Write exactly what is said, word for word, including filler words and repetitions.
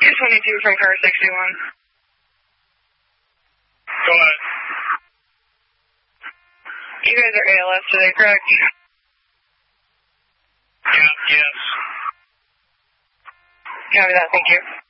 two twenty-two from car sixty-one. Go ahead. You guys are A L S today, correct? Yeah, yes. Copy that, thank you.